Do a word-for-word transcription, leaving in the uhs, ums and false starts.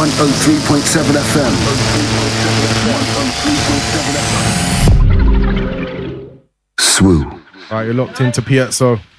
one oh three point seven F M. Swoo. Alright, you're locked into Piazzo.